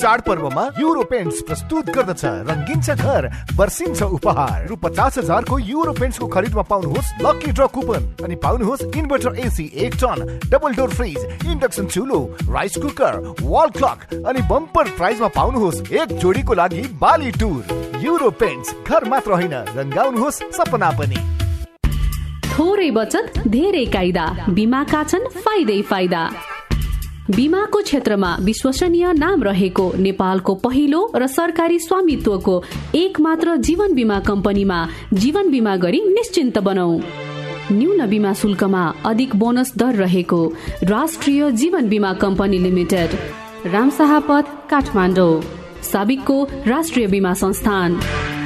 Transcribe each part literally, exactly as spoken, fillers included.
चाडपर्वमा euro paints प्रस्तुत गर्दछ रंगिन्छ घर वर्षिन्छ उपहार। रु पचास हजार को युरो पेन्ट्स को खरिदमा पाउनुहोस् लकी ड्र कुपन अनि पाउनुहोस् इन्भर्टर एसी एक ton, double door fridge, induction चुलो, rice cooker, wall clock अनि बम्पर प्राइजमा पाउनुहोस् एक जोडीको लागि बाली टुर। युरो पेन्ट्स घर मात्र होइन रंगाउनुहोस् सपना पनि। थोरै बचत धेरै कायदा, बीमाका छन् फाइदै फाइदा। बीमाको क्षेत्रमा विश्वसनीय नाम रहेको नेपालको पहिलो र सरकारी स्वामित्वको एक मात्र जीवन बीमा कम्पनीमा जीवन बीमा गरी निश्चिन्त बनौ। न्यून बीमा शुल्कमा अधिक बोनस दर रहेको राष्ट्रिय जीवन बीमा कम्पनी लिमिटेड, रामशाहपथ, काठमाडौँ। साबिकको राष्ट्रिय बीमा संस्थान।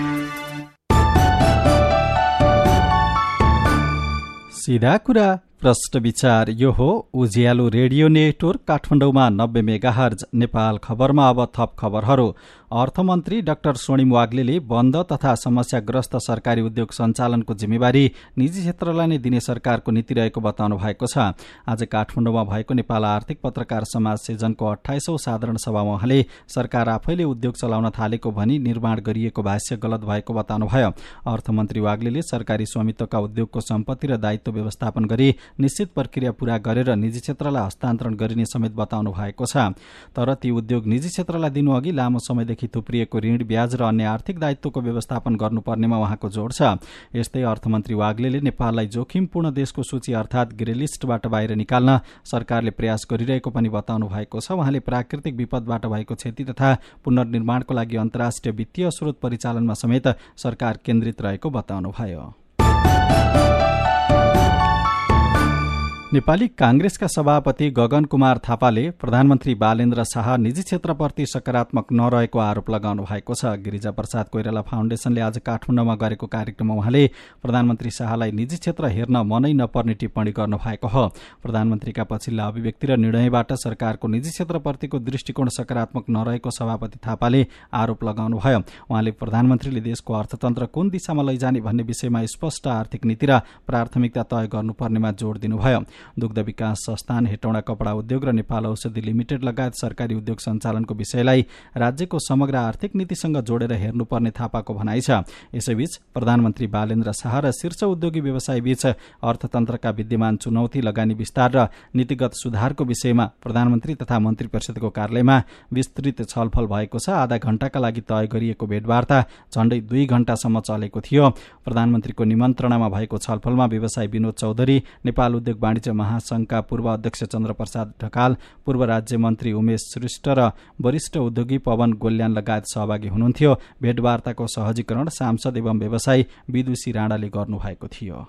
सीधा कुरा प्रश्न विचार। यो हो उज्यालो रेडियो नेटवर्क काठमाडौँमा नब्बे मेगाहर्ज। नेपाल खबरमा अब थप खबरहरू। अर्थमन्त्री डाक्टर स्वर्णिम वाग्लेले बन्द तथा समस्याग्रस्त सरकारी उद्योग सञ्चालनको जिम्मेवारी निजी क्षेत्रलाई नै दिने सरकारको नीति रहेको बताउनु भएको छ। आज काठमाडौँमा भएको नेपाल आर्थिक पत्रकार समाज सिजनको अठाइसौं साधारण सभामा उहाँले सरकार आफैले उद्योग चलाउन थालेको भनी निर्माण गरिएको भाष्य गलत भएको बताउनुभयो। अर्थमन्त्री वाग्लेले सरकारी स्वामित्वका उद्योगको सम्पत्ति र दायित्व व्यवस्थापन गरी निश्चित प्रक्रिया पूरा गरेर निजी क्षेत्रलाई हस्तान्तरण गरिने समेत बताउनु भएको छ। तर ती उद्योग निजी क्षेत्रलाई दिनु अघि लामो समयदेखि थुप्रिएको ऋण, ब्याज र अन्य आर्थिक दायित्वको व्यवस्थापन गर्नुपर्नेमा उहाँको जोड छ। यस्तै अर्थमन्त्री वाग्लेले नेपाललाई जोखिमपूर्ण देशको सूची अर्थात ग्रे लिस्टबाट बाहिर निकाल्न सरकारले प्रयास गरिरहेको पनि बताउनु भएको छ। उहाँले प्राकृतिक विपदबाट भएको क्षति तथा पुनर्निर्माणको लागि अन्तर्राष्ट्रिय वित्तीय स्रोत परिचालनमा समेत सरकार केन्द्रित रहेको बताउनुभयो। नेपाली कांग्रेसका सभापति गगन कुमार थापाले प्रधानमन्त्री बालेन्द्र शाह निजी क्षेत्रप्रति सकारात्मक नरहेको आरोप लगाउनु भएको छ। गिरिजा प्रसाद कोइराला फाउन्डेशनले आज काठमाडौँमा गरेको कार्यक्रममा उहाँले प्रधानमन्त्री शाहलाई निजी क्षेत्र हेर्न मनै नपर्ने टिप्पणी गर्नु भएको हो। प्रधानमन्त्रीका पछिल्ला अभिव्यक्ति र निर्णयबाट सरकारको निजी क्षेत्रप्रतिको दृष्टिकोण सकारात्मक नरहेको सभापति थापाले आरोप लगाउनुभयो। उहाँले प्रधानमन्त्रीले देशको अर्थतन्त्र कुन दिशामा लैजाने भन्ने विषयमा स्पष्ट आर्थिक नीति र प्राथमिकता तय गर्नुपर्नेमा जोड़ दिनुभयो। दुग्ध विकास संस्थान, हेटौँडा कपडा उद्योग र नेपाल औषधि लिमिटेड लगायत सरकारी उद्योग सञ्चालनको विषयलाई राज्यको समग्र आर्थिक नीतिसँग जोडेर हेर्नुपर्ने थापाको भनाइ छ। यसैबीच प्रधानमन्त्री बालेन्द्र शाह र शीर्ष उद्योगी व्यवसायी बीच अर्थतन्त्रका विद्यमान चुनौती, लगानी विस्तार र नीतिगत सुधारको विषयमा प्रधानमन्त्री तथा मन्त्री परिषदको कार्यालयमा विस्तृत छलफल भएको छ। आधा घण्टाका लागि तय गरिएको भेटवार्ता झण्डै दुई घण्टासम्म चलेको थियो। प्रधानमन्त्रीको निमन्त्रणामा भएको छलफलमा व्यवसायी विनोद चौधरी, नेपाल उद्योग वाणिज्य महासंघका पूर्व अध्यक्ष चन्द्र प्रसाद ढकाल, पूर्व राज्य मन्त्री उमेश श्रेष्ठ र वरिष्ठ उद्योगी पवन गोल्यान लगायत सहभागी हुनुहुन्थ्यो। भेटवार्ताको सहजीकरण सांसद एवं व्यवसायी विदुषी राणाले गर्नुभएको थियो।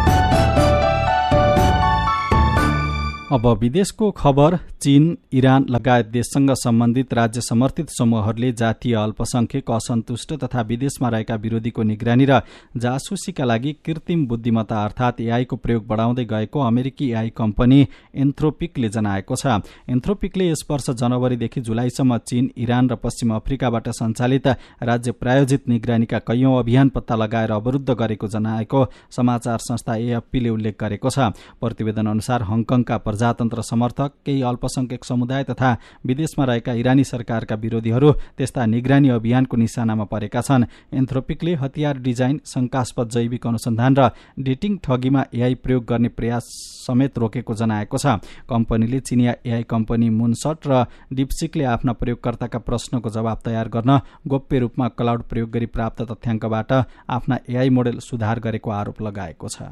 अब विदेशको खबर। चीन, इरान लगायत देशसँग सम्बन्धित राज्य समर्थित समूहहरूले जातीय अल्पसंख्यक, असन्तुष्ट तथा विदेशमा रहेका विरोधीको निगरानी र जासुसीका लागि कृत्रिम बुद्धिमत्ता अर्थात एआई को प्रयोग बढाउँदै गएको अमेरिकी एआई कम्पनी एन्थ्रोपिकले जनाएको छ। एन्थ्रोपिकले यस वर्ष जनवरीदेखि जुलाईसम्म चीन, इरान र पश्चिम अफ्रिकाबाट सञ्चालित राज्य प्रायोजित निगरानीका कैयौं अभियान पत्ता लगाएर अवरुद्ध गरेको जनाएको समाचार संस्था एएफपीले उल्लेख गरेको छ। प्रतिवेदन अनुसार हङकङका प्रजातन्त्र समर्थक, केही अल्पसंख्यक समुदाय तथा विदेशमा रहेका इरानी सरकारका विरोधीहरू त्यस्ता निगरानी अभियानको निशानामा परेका छन्। एन्थ्रोपिकले हतियार डिजाइन, शंकास्पद जैविक अनुसन्धान र डेटिङ ठगीमा एआई प्रयोग गर्ने प्रयास समेत रोकेको जनाएको छ। कम्पनीले चिनिया एआई कम्पनी मुनसट र डिपसिकले आफ्ना प्रयोगकर्ताका प्रश्नको जवाब तयार गर्न गोप्य रूपमा क्लाउड प्रयोग गरी प्राप्त तथ्याङ्कबाट आफ्ना एआई मोडेल सुधार गरेको आरोप लगाएको छ।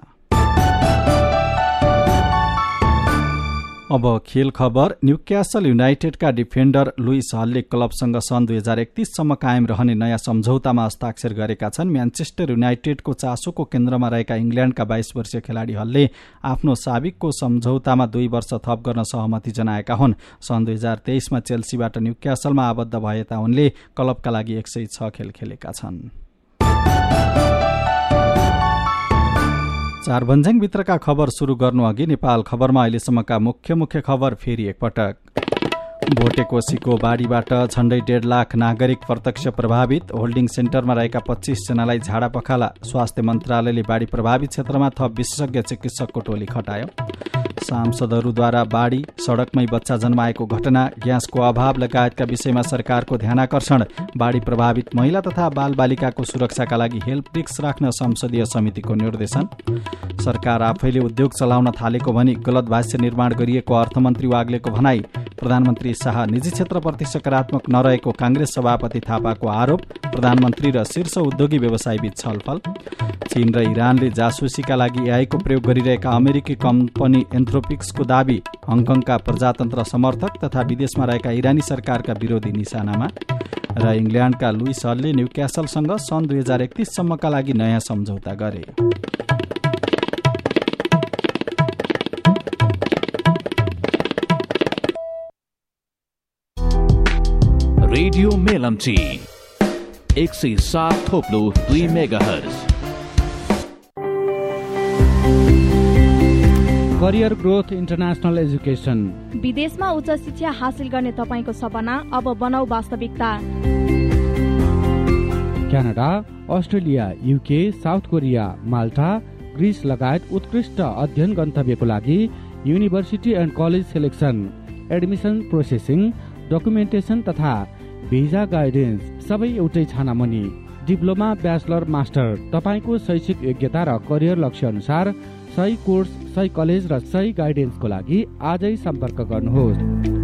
अब खेल खबर। न्यूक्यासल युनाइटेडका डिफेन्डर लुइस हलले क्लबसँग सन् दुई हजार एकतीससम्म कायम रहने नयाँ सम्झौतामा हस्ताक्षर गरेका छन्। म्यान्चेस्टर युनाइटेडको चासोको केन्द्रमा रहेका इङ्ल्याण्डका बाइस वर्षीय खेलाडी हलले आफ्नो साबिकको सम्झौतामा दुई वर्ष थप गर्न सहमति जनाएका हुन्। सन् दुई हजार तेइसमा चेल्सीबाट न्यूक्यासलमा आबद्ध भएता उनले क्लबका लागि एक सय छ खेल खेलेका छन्। चार भन्ज्याङ भित्रका खबर सुरु गर्नु अघि नेपाल खबरमा अहिलेसम्मका मुख्य मुख्य खबर फेरि एकपटक। भोटेकोसीको बाढीबाट झण्डै डेढ लाख नागरिक प्रत्यक्ष प्रभावित। होल्डिङ सेन्टरमा रहेका पच्चीस जनालाई झाडा पखाला। स्वास्थ्य मन्त्रालयले बाढी प्रभावित क्षेत्रमा थप विशेषज्ञ चिकित्सकको टोली खटायो। सांसदहरूद्वारा बाढी, सडकमै बच्चा जन्माएको घटना, ग्यासको अभाव लगायतका विषयमा सरकारको ध्यानाकर्षण, बाढी प्रभावित महिला तथा बालबालिकाको सुरक्षाका लागि हेल्प डेस्क राख्न संसदीय समितिको निर्देशन, सरकार आफैले उद्योग चलाउन थालेको भनी गलत भाष्य निर्माण गरिएको अर्थमन्त्री वाग्लेको भनाई, प्रधानमन्त्री शाह निजी क्षेत्रप्रति सकारात्मक नरहेको कांग्रेस सभापति थापाको आरोप, प्रधानमन्त्री र शीर्ष उद्योगी व्यवसायीबीच छलफल, चीन र इरानले जासुसीका लागि एआईको प्रयोग गरिरहेका अमेरिकी कम्पनी एन्थ्रोपिक्सको दावी, हङकङका प्रजातन्त्र समर्थक तथा विदेशमा रहेका इरानी सरकारका विरोधी निशानामा र इङ्ल्याण्डका लुइस हलले न्युक्यासलसँग सन् दुई हजार एकतीससम्मका लागि नयाँ सम्झौता गरे। रेडियो मेलम्ची एक सय सात थोप्लो दुई megahertz. Career growth international education. विदेशमा उच्च शिक्षा हासिल गर्ने तपाईको सपना अब बनाऊ वास्तविकता। Canada, Australia, UK, south Korea, माल्टा, ग्रीस लगायत उत्कृष्ट अध्ययन गन्तव्यको लागि university and college selection, admission processing, documentation तथा भिजा गाइडेन्स सबै एउटै छानामुनि। डिप्लोमा, ब्याचलर, मास्टर तपाईको शैक्षिक योग्यता र करियर लक्ष्य अनुसार सही कोर्स, सही कलेज र सही गाइडेन्सको लागि आजै सम्पर्क गर्नुहोस्।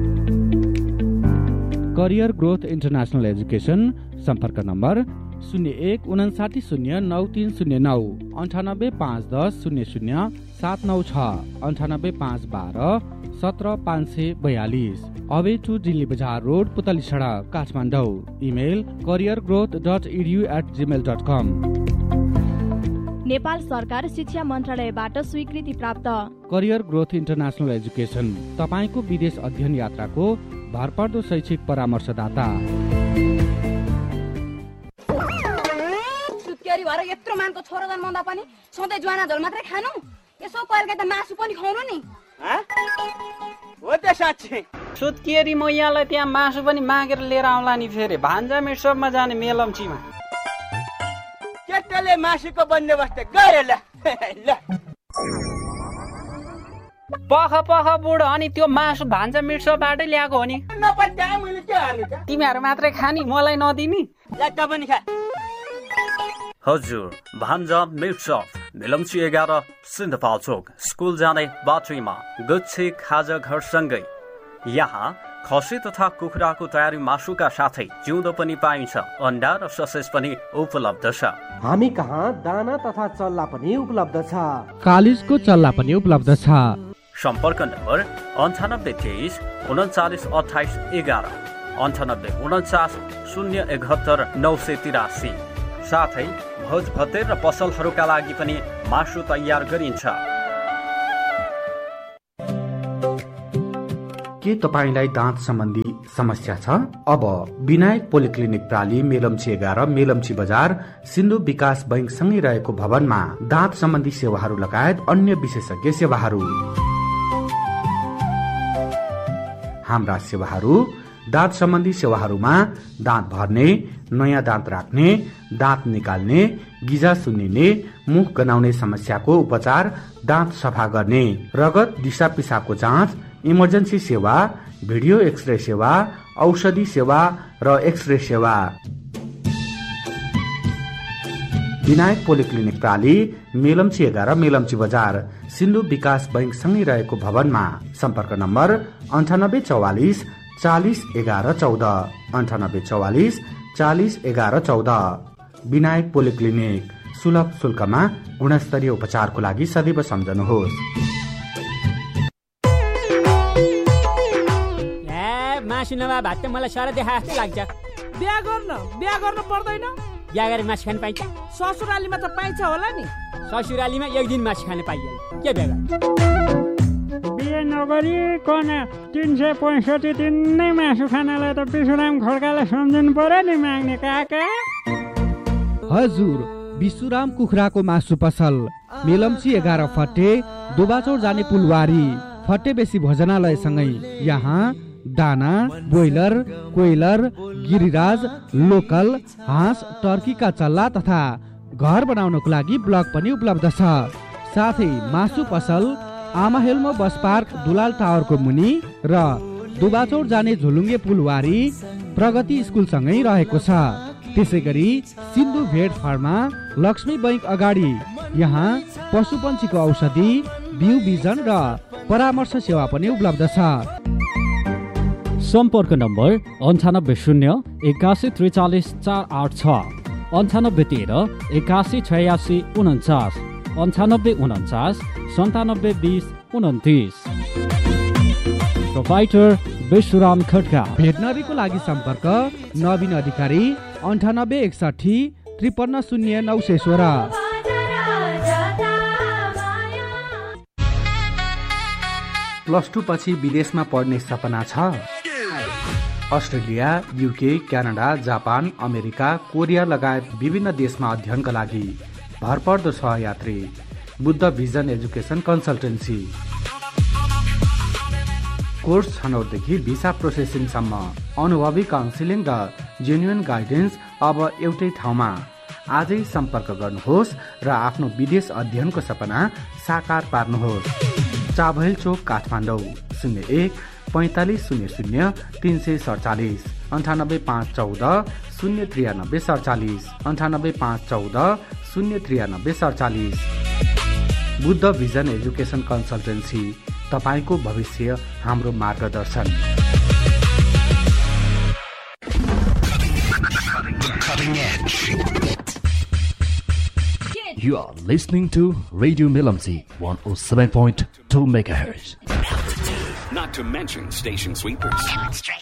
करियर ग्रोथ इन्टरनेशनल एजुकेसन, सम्पर्क नम्बर शून्य एक उनासाठी शून्य नौ तीन शून्य नौ, अन्ठानब्बे पाँच दस शून्य शून्य सात नौ छ, अन्ठानब्बे पाँच बाह्र सत्र पाँच सय बयालिस। अवे टू दिल्ली बजार रोड, पुतली सडक, Kathmandu. Email career growth dot edu at Gmail dot कम। नेपाल सरकार शिक्षा मन्त्रालयबाट स्वीकृति प्राप्त करियर ग्रोथ इन्टरनेशनल एजुकेसन तपाईको विदेश अध्ययन यात्राको भरपर्दो शैक्षिक परामर्शदाता। सुत्केरी भएर यत्रो मानको छोरो जन्माउँदा पनि सधैँ ज्वाना झोल मात्रै खानु, यसो कहिले त मासु पनि खुवाउनु नि। हो त साँच्चै सुत्केरी म यहाँलाई त्यहाँ मासु पनि मागेर लिएर आउँला नि फेरि भान्जा मिटसपमा जाने मेलम्चीमा। केटाले मासुको बन्दोबस्त गरे ल ल। पख पख बुढो, अनि त्यो मासु भान्जा मिटसपबाटै ल्याएको हो नि। नपत्या मैले के हाल्नु त? तिमीहरू मात्रै खानी, मलाई नदिनी। ल त पनि खा। हजुर, भान्जा मिटसप मेलम्ची एघार सिन्धपाल्चोक स्कुल जाने बाटोमा गुच्छे खाजा घरसँगै। यहाँ खसी तथा कुखुराको तयारी मासुका साथै जिउँदो पनि पाइन्छ। अन्डा र ससेज पनि उपलब्ध छ। हामी कहाँ दाना तथा चल्ला पनि उपलब्ध छ। कालिजको चल्ला पनि उपलब्ध छ। सम्पर्क नम्बर अन्ठानब्बे तेइस उन्चालिस अठाइस एघार, अन्ठानब्बे उन्चास शून्य एकहत्तर नौ सय तिरासी। साथै भोज भतेर र पसलहरूका लागि पनि मासु तयार गरिन्छ। के तपाईलाई दाँत सम्बन्धी समस्या छ? अब विनायक पोलिक्लिनिक प्राली मेलम्ची एघार मेलम्ची बजार सिन्धु विकास बैंक सँगै रहेको भवनमा दाँत सम्बन्धी सेवाहरू लगायत अन्य विशेषज्ञ सेवाहरू। हाम्रा सेवाहरू दाँत सम्बन्धी सेवाहरूमा दाँत भर्ने, नयाँ दाँत राख्ने, दाँत निकाल्ने, गिजा सुन्निने, मुख गनाउने समस्याको उपचार, दाँत सफा गर्ने, रगत दिशा पिसाबको जाँच, इमर्जेन्सी सेवा, भिडियो एक्सरे सेवा, औषधि सेवा र एक्सरे सेवा। विनायक पोलिक्लिनिक प्राली मेलम्ची एघार मेलम्ची बजार सिन्धु विकास बैंक सँगै रहेको भवनमा। सम्पर्क नम्बर अन्ठानब्बे चौवालिस चालिस एघार चौध, अन्ठानब्बे चौवालिस चालिस एघार चौध। विनायक पोलिक्लिनिक, सुलभ शुल्कमा गुणस्तरीय उपचारको लागि सदैव सम्झनुहोस्। मासु नभए भात त मलाई साह्रै देखा जस्तो लाग्छ। बिहा गर्न बिहा गर्न पर्दैन? बिहा गरेर मासु खान पाइन्छ? ससुरालीमा त पाइन्छ होला नि। ससुरालीमा एक दिन मासु खान पाइएन, के बिहा गर्ने? बिहे नगरिकन तिन सय पैँसठी दिन नै मासु खानालाई त विश्वराम खड्कालाई सम्झिनु पर्यो नि माग्ने काका। हजुर, विश्वराम कुखुराको मासु पसल मेलम्ची एघार फट्टे दुबाचौर जाने पुलवारी फट्टे बेसी भोजनालयसँगै। यहाँ दाना, ब्रोइलर, कोइलर, गिरिराज, लोकल, हाँस, टर्कीका चल्ला तथा घर बनाउनको लागि ब्लक पनि उपलब्ध छ। साथै मासु पसल, आमाहेलमो बस पार्क दुलाल टावरको मुनि र दुबाचौर जाने झुलुङ्गे पुलवारी प्रगति स्कुलसँगै रहेको छ। त्यसै गरी सिन्धु भेट फार्मा लक्ष्मी बैंक अगाडि यहाँ पशुपन्छीको औषधि बिउ बिजन र परामर्श सेवा पनि उपलब्ध छ। सम्पर्क नम्बर अन्ठानब्बे शून्य एकासी त्रिचालिस चार आठ छ, अन्ठानब्बे तेह्र एकासी छयासी उन्चास, अन्ठानब्बे उन्चास सन्तानब्बे बिस उन्तिस। प्रोभाइडर विश्वराम खड्का। भेटनरीको लागि सम्पर्क नवीन अधिकारी अन्ठानब्बे एकसाठी त्रिपन्न शून्य नौ सय सोह्र। प्लस टू पछि विदेशमा पढ्ने सपना छ? Australia, UK, Canada, Japan, America, Korea लगायत विभिन्न देशमा अध्ययनका लागि भरपर्दो सहयात्री Buddha vision education consultancy. Course छनौटदेखि visa प्रोसेसिङसम्म अनुभवी काउन्सिलिङ र जेन्युन गाइडेन्स अब एउटै ठाउँमा। आजै सम्पर्क गर्नुहोस् र आफ्नो विदेश अध्ययनको सपना साकार पार्नुहोस्। चाभैल चोक काठमाडौँ शून्य एक पैँतालिस शून्य शून्य तिन सय सडचालिस, अन्ठानब्बे पाँच चौध शून्य त्रियानब्बे सडचालिस, अन्ठानब्बे पाँच चौध शून्य त्रियानब्बे सडचालिस। बुद्ध भिजन एजुकेसन कन्सल्टेन्सी, तपाईको भविष्य हाम्रो मार्गदर्शन। You are listening to Radio Melamsi one oh seven point two megahertz. Not to mention station sweepers.